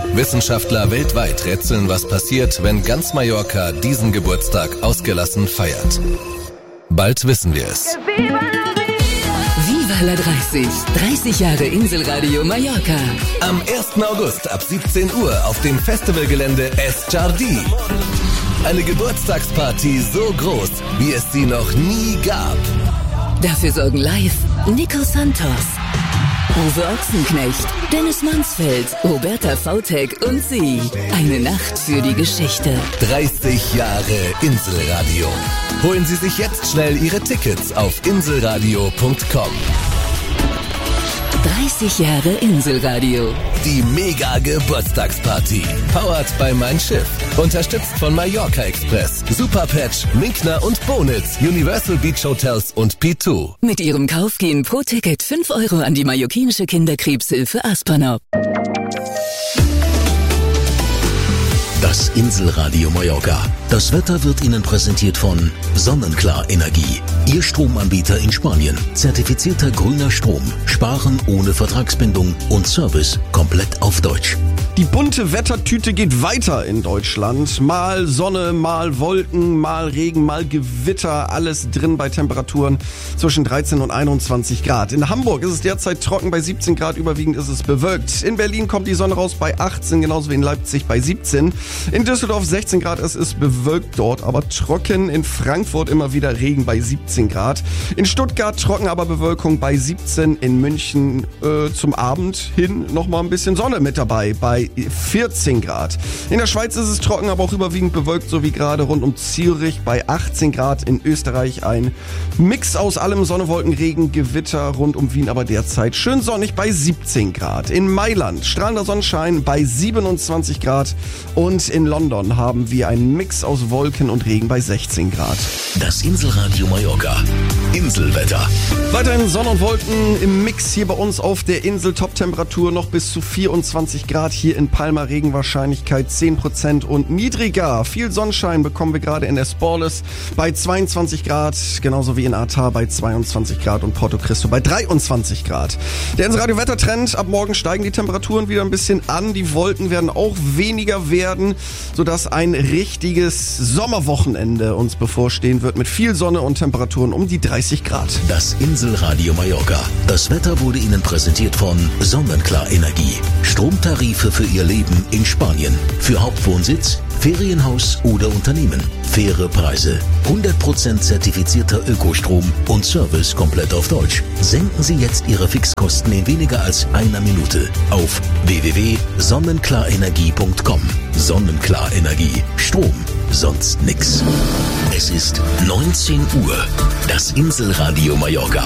Wissenschaftler weltweit rätseln, was passiert, wenn ganz Mallorca diesen Geburtstag ausgelassen feiert. Bald wissen wir es. Viva la 30. 30 Jahre Inselradio Mallorca. Am 1. August ab 17 Uhr auf dem Festivalgelände Es Jardí. Eine Geburtstagsparty so groß, wie es sie noch nie gab. Dafür sorgen live Nico Santos, Uwe Ochsenknecht, Dennis Mansfeld, Roberta Vautek und sie. Eine Nacht für die Geschichte. 30 Jahre Inselradio. Holen Sie sich jetzt schnell Ihre Tickets auf inselradio.com. 30 Jahre Inselradio. Die Mega-Geburtstagsparty. Powered by Mein Schiff. Unterstützt von Mallorca Express, Superpatch, Minkner und Bonitz, Universal Beach Hotels und P2. Mit ihrem Kauf gehen pro Ticket 5 Euro an die mallorquinische Kinderkrebshilfe Aspernop. Das Inselradio Mallorca. Das Wetter wird Ihnen präsentiert von Sonnenklar Energie. Ihr Stromanbieter in Spanien. Zertifizierter grüner Strom. Sparen ohne Vertragsbindung und Service komplett auf Deutsch. Die bunte Wettertüte geht weiter in Deutschland. Mal Sonne, mal Wolken, mal Regen, mal Gewitter. Alles drin bei Temperaturen zwischen 13 und 21 Grad. In Hamburg ist es derzeit trocken bei 17 Grad. Überwiegend ist es bewölkt. In Berlin kommt die Sonne raus bei 18, genauso wie in Leipzig bei 17. In Düsseldorf 16 Grad. Es ist bewölkt dort, aber trocken. In Frankfurt immer wieder Regen bei 17 Grad. In Stuttgart trocken, aber Bewölkung bei 17. In München zum Abend hin nochmal ein bisschen Sonne mit dabei bei 14 Grad. In der Schweiz ist es trocken, aber auch überwiegend bewölkt, so wie gerade rund um Zürich bei 18 Grad. In Österreich ein Mix aus allem, Sonne, Wolken, Regen, Gewitter rund um Wien, aber derzeit schön sonnig bei 17 Grad. In Mailand strahlender Sonnenschein bei 27 Grad und in London haben wir einen Mix aus Wolken und Regen bei 16 Grad. Das Inselradio Mallorca. Inselwetter. Weiterhin Sonne und Wolken im Mix hier bei uns auf der Insel. Top-Temperatur noch bis zu 24 Grad. Hier in Palma Regenwahrscheinlichkeit 10% und niedriger. Viel Sonnenschein bekommen wir gerade in der Sporles bei 22 Grad. Genauso wie in Artar bei 22 Grad und Porto Cristo bei 23 Grad. Der Inselradio-Wettertrend. Ab morgen steigen die Temperaturen wieder ein bisschen an. Die Wolken werden auch weniger werden, sodass ein richtiges Sommerwochenende uns bevorstehen wird mit viel Sonne und Temperaturen um die 30 Grad. Das Inselradio Mallorca. Das Wetter wurde Ihnen präsentiert von Sonnenklar Energie. Stromtarife für Ihr Leben in Spanien. Für Hauptwohnsitz, Ferienhaus oder Unternehmen. Faire Preise. 100% zertifizierter Ökostrom und Service komplett auf Deutsch. Senken Sie jetzt Ihre Fixkosten in weniger als einer Minute auf www.sonnenklarenergie.com. Sonnenklar Energie. Strom. Sonst nix. Es ist 19 Uhr. Das Inselradio Mallorca.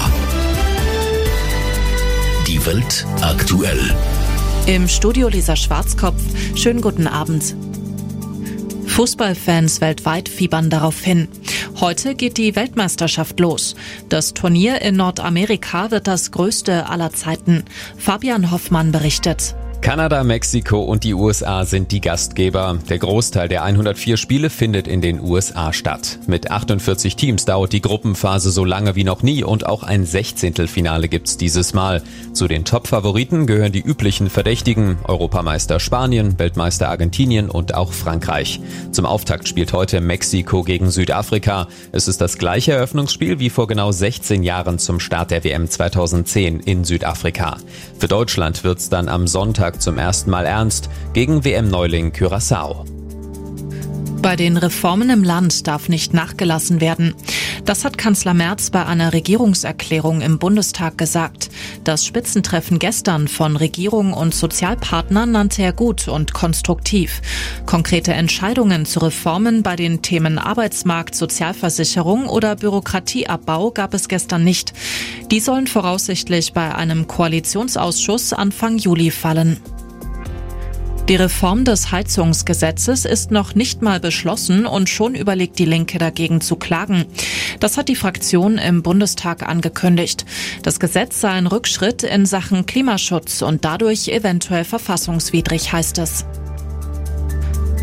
Die Welt aktuell. Im Studio Lisa Schwarzkopf. Schönen guten Abend. Fußballfans weltweit fiebern darauf hin. Heute geht die Weltmeisterschaft los. Das Turnier in Nordamerika wird das größte aller Zeiten. Fabian Hoffmann berichtet. Kanada, Mexiko und die USA sind die Gastgeber. Der Großteil der 104 Spiele findet in den USA statt. Mit 48 Teams dauert die Gruppenphase so lange wie noch nie und auch ein Sechzehntelfinale gibt's dieses Mal. Zu den Top-Favoriten gehören die üblichen Verdächtigen: Europameister Spanien, Weltmeister Argentinien und auch Frankreich. Zum Auftakt spielt heute Mexiko gegen Südafrika. Es ist das gleiche Eröffnungsspiel wie vor genau 16 Jahren zum Start der WM 2010 in Südafrika. Für Deutschland wird's dann am Sonntag zum ersten Mal ernst gegen WM-Neuling Curaçao. Bei den Reformen im Land darf nicht nachgelassen werden. Das hat Kanzler Merz bei einer Regierungserklärung im Bundestag gesagt. Das Spitzentreffen gestern von Regierung und Sozialpartnern nannte er gut und konstruktiv. Konkrete Entscheidungen zu Reformen bei den Themen Arbeitsmarkt, Sozialversicherung oder Bürokratieabbau gab es gestern nicht. Die sollen voraussichtlich bei einem Koalitionsausschuss Anfang Juli fallen. Die Reform des Heizungsgesetzes ist noch nicht mal beschlossen und schon überlegt die Linke dagegen zu klagen. Das hat die Fraktion im Bundestag angekündigt. Das Gesetz sei ein Rückschritt in Sachen Klimaschutz und dadurch eventuell verfassungswidrig, heißt es.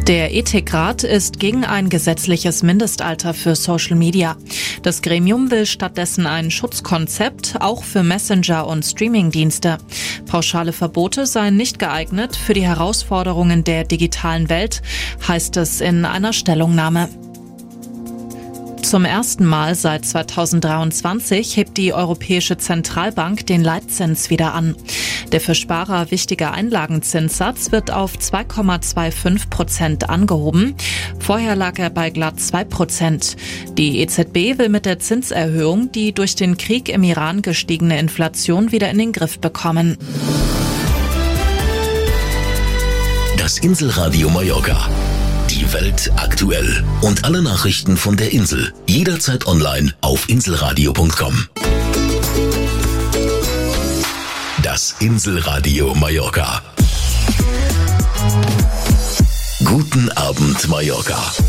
Der Ethikrat ist gegen ein gesetzliches Mindestalter für Social Media. Das Gremium will stattdessen ein Schutzkonzept, auch für Messenger- und Streamingdienste. Pauschale Verbote seien nicht geeignet für die Herausforderungen der digitalen Welt, heißt es in einer Stellungnahme. Zum ersten Mal seit 2023 hebt die Europäische Zentralbank den Leitzins wieder an. Der für Sparer wichtige Einlagenzinssatz wird auf 2,25% angehoben. Vorher lag er bei glatt 2%. Die EZB will mit der Zinserhöhung die durch den Krieg im Iran gestiegene Inflation wieder in den Griff bekommen. Das Inselradio Mallorca. Die Welt aktuell. Und alle Nachrichten von der Insel. Jederzeit online auf inselradio.com. Das Inselradio Mallorca. Guten Abend, Mallorca.